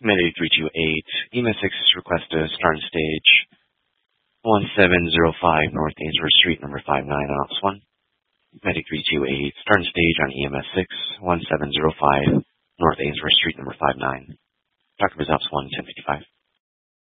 Medic 328, EMS6 request to start on stage 1705 North Ainsworth Street, number 59 on Ops 1. Medic 328, start on stage on EMS6 1705 North Ainsworth Street, number 59. Dr. Biz Ops 1, 1055.